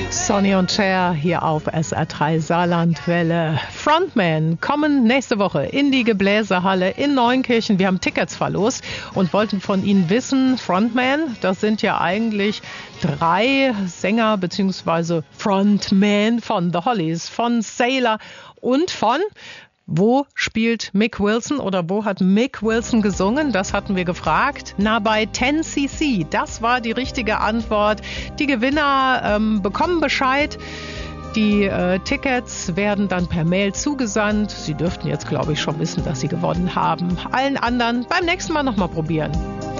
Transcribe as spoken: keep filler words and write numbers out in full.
Sonny und Cher hier auf S R drei Saarlandwelle. Frontman kommen nächste Woche in die Gebläsehalle in Neunkirchen. Wir haben Tickets verlost und wollten von Ihnen wissen, Frontman, das sind ja eigentlich drei Sänger bzw. Frontman von The Hollies, von Sailor und von... Wo spielt Mick Wilson oder wo hat Mick Wilson gesungen? Das hatten wir gefragt. Na, bei zehn C C. Das war die richtige Antwort. Die Gewinner ähm, bekommen Bescheid. Die äh, Tickets werden dann per Mail zugesandt. Sie dürften jetzt, glaube ich, schon wissen, dass sie gewonnen haben. Allen anderen beim nächsten Mal nochmal probieren.